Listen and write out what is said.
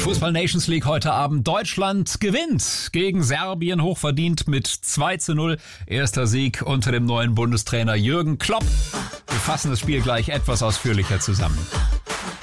Fußball Nations League heute Abend. Deutschland gewinnt gegen Serbien hochverdient mit 2:0. Erster Sieg unter dem neuen Bundestrainer Jürgen Klopp. Wir fassen das Spiel gleich etwas ausführlicher zusammen.